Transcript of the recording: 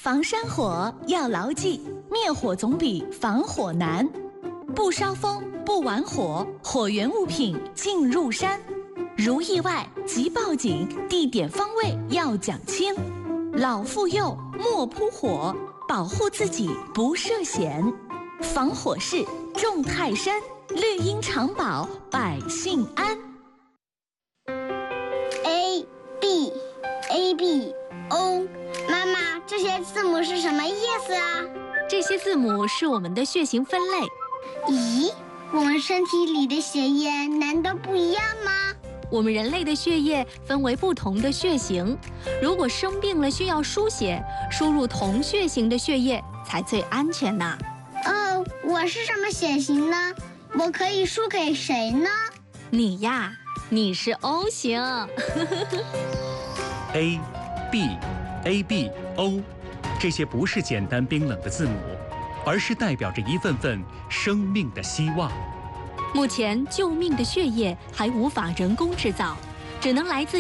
防山火要牢记，灭火总比防火难。不烧风，不玩火，火源物品进入山。如意外即报警，地点方位要讲清。老妇幼莫扑火，保护自己不涉险。防火势重泰山，绿荫长保百姓安。 A B A B O， 妈妈，这些字母是什么意思啊？ 这些字母是我们的血型分类。 咦，我们身体里的血液难道不一样吗？ 我们人类的血液分为不同的血型，如果生病了需要输血，输入同血型的血液才最安全呢。 哦，我是什么血型呢？我可以输给谁呢？ 你呀，你是 O 型。 A B A B O， 这些不是简单冰冷的字母，而是代表着一份份生命的希望。 目前救命的血液还无法人工制造，只能来自